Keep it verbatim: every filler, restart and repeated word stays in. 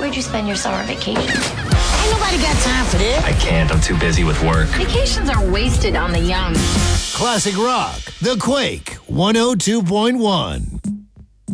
Where'd you spend your summer vacation? Ain't nobody got time for this. I can't. I'm too busy with work. Vacations are wasted on the young. Classic Rock, The Quake, one oh two point one.